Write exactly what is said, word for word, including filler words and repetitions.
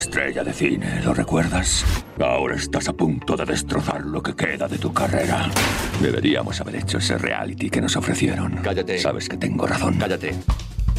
Estrella de cine, ¿lo recuerdas? Ahora estás a punto de destrozar lo que queda de tu carrera. Deberíamos haber hecho ese reality que nos ofrecieron. Cállate. Sabes que tengo razón. Cállate.